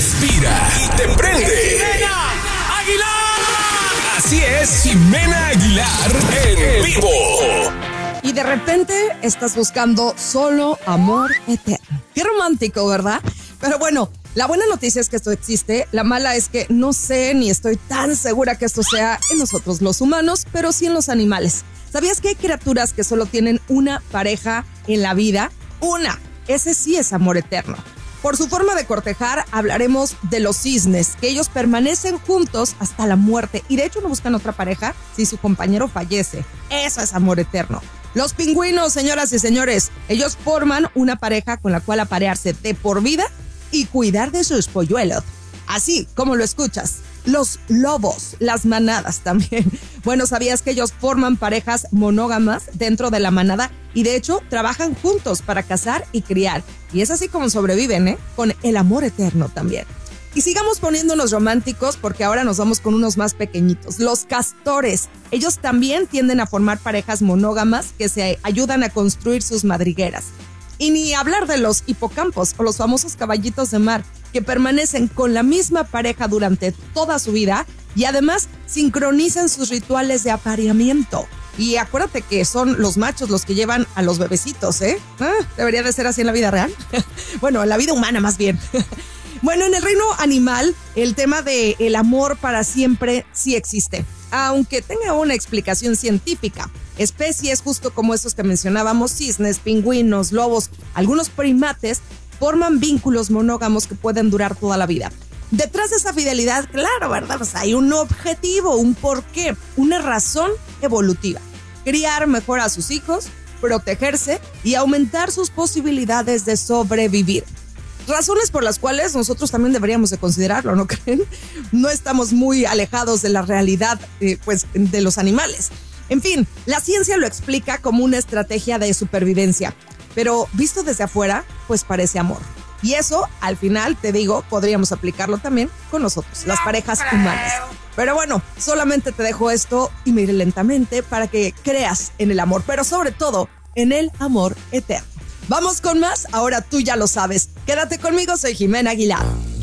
inspira y te prende. ¡Jimena Aguilar! Así es, Jimena Aguilar en vivo. Y de repente estás buscando solo amor eterno. Qué romántico, ¿verdad? Pero bueno, la buena noticia es que esto existe. La mala es que no sé ni estoy tan segura que esto sea en nosotros los humanos, pero sí en los animales. ¿Sabías que hay criaturas que solo tienen una pareja en la vida? Una. Ese sí es amor eterno. Por su forma de cortejar, hablaremos de los cisnes, que ellos permanecen juntos hasta la muerte y de hecho no buscan otra pareja si su compañero fallece. Eso es amor eterno. Los pingüinos, señoras y señores, ellos forman una pareja con la cual aparearse de por vida y cuidar de sus polluelos. Así como lo escuchas. Los lobos, las manadas también. Bueno, ¿sabías que ellos forman parejas monógamas dentro de la manada? Y de hecho, trabajan juntos para cazar y criar. Y es así como sobreviven, ¿eh? Con el amor eterno también. Y sigamos poniéndonos románticos porque ahora nos vamos con unos más pequeñitos. Los castores. Ellos también tienden a formar parejas monógamas que se ayudan a construir sus madrigueras. Y ni hablar de los hipocampos o los famosos caballitos de mar, que permanecen con la misma pareja durante toda su vida y además sincronizan sus rituales de apareamiento. Y acuérdate que son los machos los que llevan a los bebecitos, ¿eh? ¿Debería de ser así en la vida real? Bueno, en la vida humana más bien. Bueno, en el reino animal, el tema del amor para siempre sí existe, aunque tenga una explicación científica. Especies justo como esos que mencionábamos, cisnes, pingüinos, lobos, algunos primates, forman vínculos monógamos que pueden durar toda la vida. Detrás de esa fidelidad, claro, ¿verdad? Pues hay un objetivo, un porqué, una razón evolutiva. Criar mejor a sus hijos, protegerse y aumentar sus posibilidades de sobrevivir. Razones por las cuales nosotros también deberíamos de considerarlo, ¿no creen? No estamos muy alejados de la realidad de los animales. En fin, la ciencia lo explica como una estrategia de supervivencia, pero visto desde afuera, pues parece amor. Y eso, al final, te digo, podríamos aplicarlo también con nosotros, las parejas humanas. Pero bueno, solamente te dejo esto y me iré lentamente para que creas en el amor, pero sobre todo en el amor eterno. Vamos con más, ahora tú ya lo sabes. Quédate conmigo, soy Jimena Aguilar.